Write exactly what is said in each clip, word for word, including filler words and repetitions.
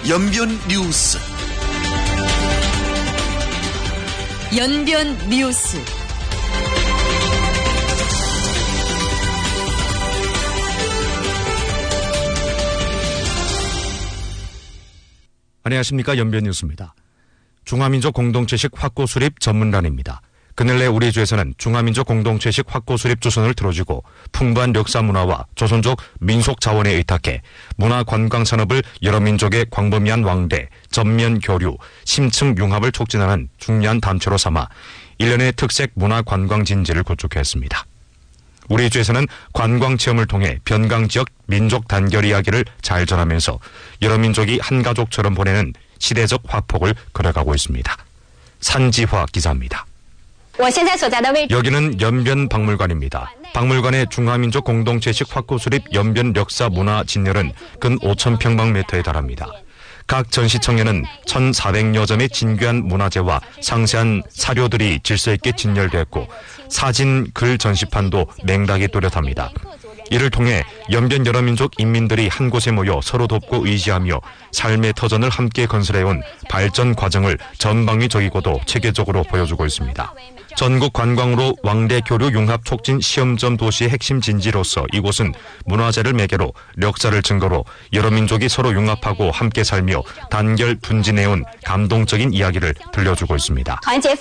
연변 뉴스. 연변 뉴스. 안녕하십니까. 연변 뉴스입니다. 중화민족 공동체식 확고 수립 전문단입니다. 그늘래 우리 주에서는 중화민족 공동체식 확고 수립 조선을 들어주고 풍부한 역사 문화와 조선족 민속 자원에 의탁해 문화 관광 산업을 여러 민족의 광범위한 왕래, 전면 교류, 심층 융합을 촉진하는 중요한 단체로 삼아 일련의 특색 문화 관광 진지를 구축했습니다. 우리 주에서는 관광 체험을 통해 변강 지역 민족 단결 이야기를 잘 전하면서 여러 민족이 한 가족처럼 보내는 시대적 화폭을 그려가고 있습니다. 산지화 기자입니다. 여기는 연변 박물관입니다. 박물관의 중화민족 공동체식 확고 수립 연변 역사 문화 진열은 근 오천 평방미터에 달합니다. 각 전시청에는 천사백여 점의 진귀한 문화재와 상세한 사료들이 질서 있게 진열됐고 사진, 글 전시판도 맹닥이 또렷합니다. 이를 통해 연변 여러 민족 인민들이 한 곳에 모여 서로 돕고 의지하며 삶의 터전을 함께 건설해온 발전 과정을 전방위적이고도 체계적으로 보여주고 있습니다. 전국 관광으로 왕래 교류 융합 촉진 시험점 도시의 핵심 진지로서 이곳은 문화재를 매개로 역사를 증거로 여러 민족이 서로 융합하고 함께 살며 단결 분진해온 감동적인 이야기를 들려주고 있습니다.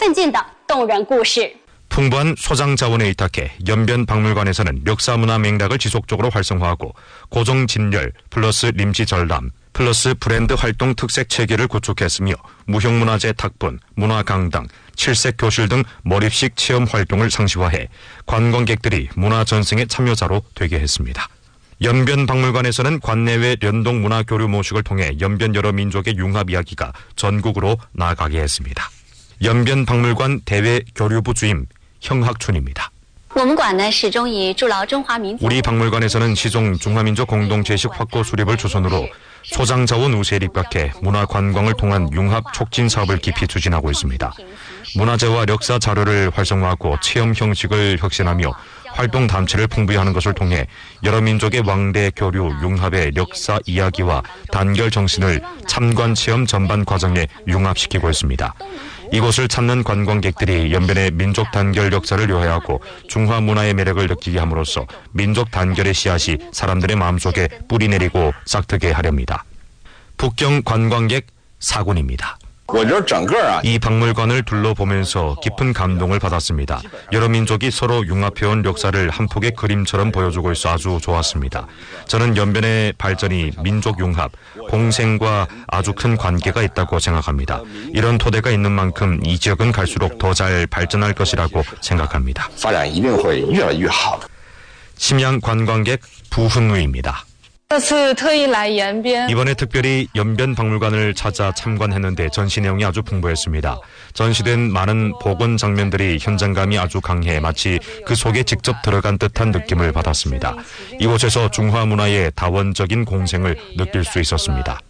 풍부한 소장 자원에 의탁해 연변 박물관에서는 역사 문화 맥락을 지속적으로 활성화하고 고정 진열 플러스 림지 전람 플러스 브랜드 활동 특색 체계를 구축했으며 무형문화재 탁본, 문화강당, 칠색 교실 등 몰입식 체험 활동을 상시화해 관광객들이 문화 전승의 참여자로 되게 했습니다. 연변 박물관에서는 관내외 연동 문화 교류 모식을 통해 연변 여러 민족의 융합 이야기가 전국으로 나아가게 했습니다. 연변 박물관 대외 교류부 주임 형학춘입니다. 우리 박물관에서는 시종 중화민족 공동체식 확고 수립을 조선으로 소장자원 우세에 입각해 문화 관광을 통한 융합 촉진 사업을 깊이 추진하고 있습니다. 문화재와 역사 자료를 활성화하고 체험 형식을 혁신하며 활동 단체를 풍부히 하는 것을 통해 여러 민족의 왕래 교류 융합의 역사 이야기와 단결 정신을 참관 체험 전반 과정에 융합시키고 있습니다. 이곳을 찾는 관광객들이 연변의 민족 단결 역사를 요해하고 중화 문화의 매력을 느끼게 함으로써 민족 단결의 씨앗이 사람들의 마음속에 뿌리내리고 싹트게 하렵니다. 북경 관광객 사군입니다. 이 박물관을 둘러보면서 깊은 감동을 받았습니다. 여러 민족이 서로 융합해온 역사를 한 폭의 그림처럼 보여주고 있어 아주 좋았습니다. 저는 연변의 발전이 민족 융합, 공생과 아주 큰 관계가 있다고 생각합니다. 이런 토대가 있는 만큼 이 지역은 갈수록 더 잘 발전할 것이라고 생각합니다. 심양 관광객 부훈우입니다. 이번에 특별히 연변 박물관을 찾아 참관했는데 전시 내용이 아주 풍부했습니다. 전시된 많은 복원 장면들이 현장감이 아주 강해 마치 그 속에 직접 들어간 듯한 느낌을 받았습니다. 이곳에서 중화 문화의 다원적인 공생을 느낄 수 있었습니다.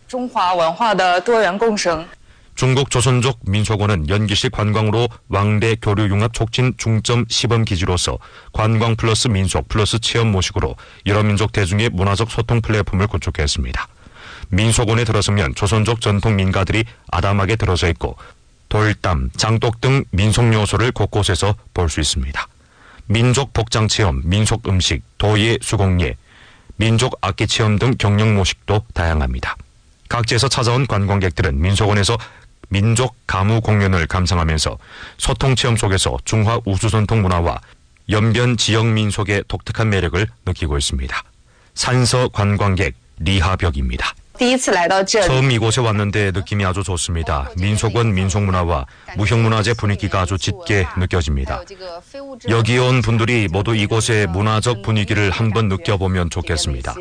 중국 조선족 민속원은 연기식 관광으로 왕래 교류 융합 촉진 중점 시범 기지로서 관광 플러스 민속 플러스 체험 모식으로 여러 민족 대중의 문화적 소통 플랫폼을 구축했습니다. 민속원에 들어서면 조선족 전통 민가들이 아담하게 들어서 있고 돌담, 장독 등 민속 요소를 곳곳에서 볼 수 있습니다. 민족 복장 체험, 민속 음식, 도예 수공예, 민족 악기 체험 등 경영 모식도 다양합니다. 각지에서 찾아온 관광객들은 민속원에서 민족 가무 공연을 감상하면서 소통 체험 속에서 중화 우수전통 문화와 연변 지역 민속의 독특한 매력을 느끼고 있습니다. 산서 관광객 리하벽입니다. 처음 이곳에 왔는데 느낌이 아주 좋습니다. 민속원 민속문화와 무형문화재 분위기가 아주 짙게 느껴집니다. 여기 온 분들이 모두 이곳의 문화적 분위기를 한번 느껴보면 좋겠습니다.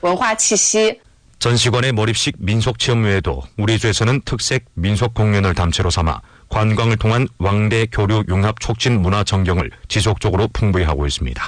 전시관의 몰입식 민속 체험 외에도 우리 주에서는 특색 민속 공연을 담채로 삼아 관광을 통한 왕래 교류 융합 촉진 문화 전경을 지속적으로 풍부히 하고 있습니다.